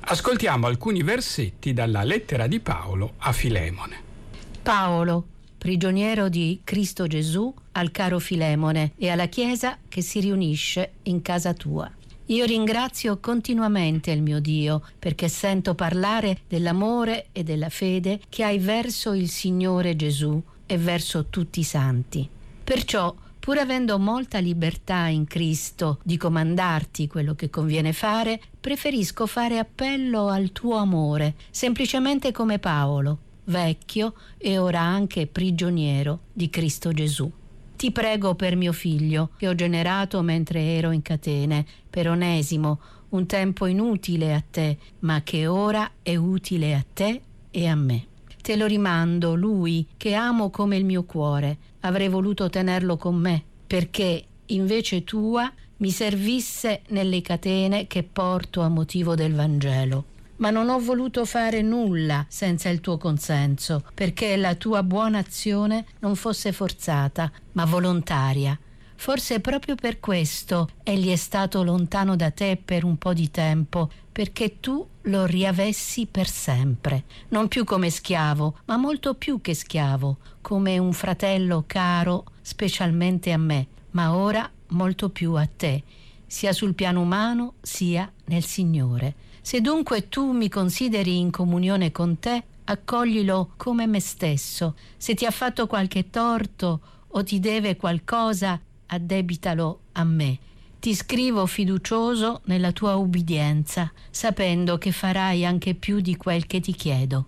Ascoltiamo alcuni versetti dalla lettera di Paolo a Filemone. Paolo, prigioniero di Cristo Gesù, al caro Filemone e alla Chiesa che si riunisce in casa tua. Io ringrazio continuamente il mio Dio perché sento parlare dell'amore e della fede che hai verso il Signore Gesù e verso tutti i santi. Perciò, pur avendo molta libertà in Cristo di comandarti quello che conviene fare, preferisco fare appello al tuo amore, semplicemente come Paolo, vecchio e ora anche prigioniero di Cristo Gesù. Ti prego per mio figlio, che ho generato mentre ero in catene, per Onesimo, un tempo inutile a te, ma che ora è utile a te e a me. Te lo rimando, lui, che amo come il mio cuore. Avrei voluto tenerlo con me, perché, invece tua, mi servisse nelle catene che porto a motivo del Vangelo. Ma non ho voluto fare nulla senza il tuo consenso, perché la tua buona azione non fosse forzata, ma volontaria. Forse proprio per questo egli è stato lontano da te per un po' di tempo, perché tu lo riavessi per sempre, non più come schiavo, ma molto più che schiavo, come un fratello caro specialmente a me, ma ora molto più a te, sia sul piano umano sia nel Signore. Se dunque tu mi consideri in comunione con te, accoglilo come me stesso. Se ti ha fatto qualche torto o ti deve qualcosa, addebitalo a me. Ti scrivo fiducioso nella tua ubbidienza, sapendo che farai anche più di quel che ti chiedo.